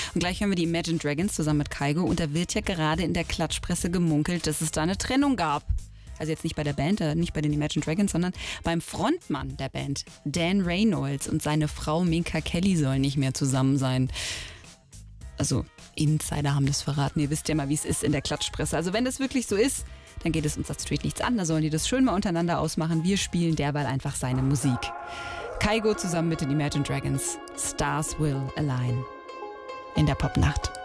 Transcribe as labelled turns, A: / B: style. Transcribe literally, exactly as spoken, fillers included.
A: Und gleich hören wir die Imagine Dragons zusammen mit Kygo. Und da wird ja gerade in der Klatschpresse gemunkelt, dass es da eine Trennung gab. Also jetzt nicht bei der Band, nicht bei den Imagine Dragons, sondern beim Frontmann der Band, Dan Reynolds, und seine Frau Minka Kelly sollen nicht mehr zusammen sein. Also Insider haben das verraten. Ihr wisst ja mal, wie es ist in der Klatschpresse. Also wenn das wirklich so ist, dann geht es uns als Street nichts an. Da sollen die das schön mal untereinander ausmachen. Wir spielen derweil einfach seine Musik. Kygo zusammen mit den Imagine Dragons. Stars Will Align. In der Popnacht.